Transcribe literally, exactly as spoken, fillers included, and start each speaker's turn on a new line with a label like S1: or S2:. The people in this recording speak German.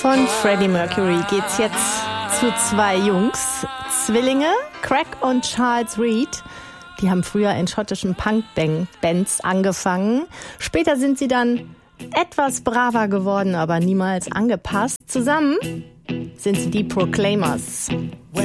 S1: von Freddie Mercury geht's jetzt zu zwei Jungs, Zwillinge, Craig und Charles Reid. Die haben früher in schottischen Punk-Bands angefangen. Später sind sie dann etwas braver geworden, aber niemals angepasst. Zusammen sind sie die Proclaimers.